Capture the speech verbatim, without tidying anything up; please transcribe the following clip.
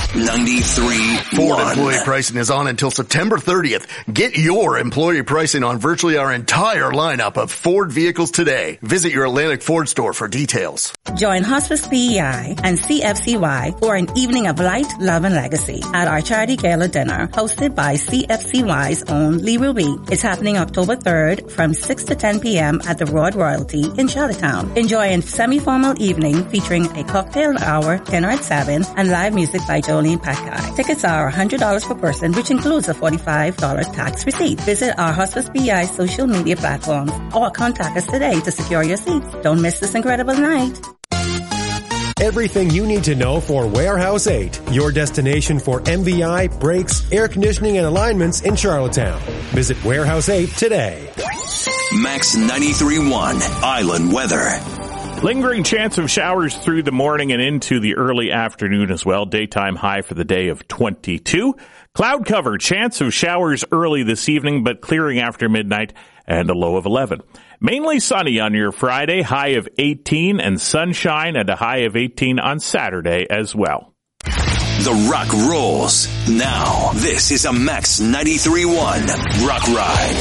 ninety-three Ford one. employee pricing is on until September thirtieth. Get your employee pricing on virtually our entire lineup of Ford vehicles today. Visit your Atlantic Ford store for details. Join Hospice P E I and C F C Y for an evening of light, love, and legacy at our charity gala dinner hosted by C F C Y's own Lee Ruby. It's happening October third from six to ten p.m. at the Broad Royalty in Charlottetown. Enjoy a semi-formal evening featuring a cocktail hour, dinner at seven, and live music by Jolene Packeye. Tickets are one hundred dollars per person, which includes a forty-five dollars tax receipt. Visit our Hospice P E I social media platforms or contact us today to secure your seats. Don't miss this incredible night. Everything you need to know for Warehouse eight, your destination for M V I, brakes, air conditioning, and alignments in Charlottetown. Visit Warehouse eight today. Max ninety-three point one Island Weather. Lingering chance of showers through the morning and into the early afternoon as well. Daytime high for the day of twenty-two. Cloud cover, chance of showers early this evening, but clearing after midnight and a low of eleven. Mainly sunny on your Friday, high of eighteen, and sunshine at a high of eighteen on Saturday as well. The Rock rolls. Now, this is a Max ninety-three point one Rock Ride.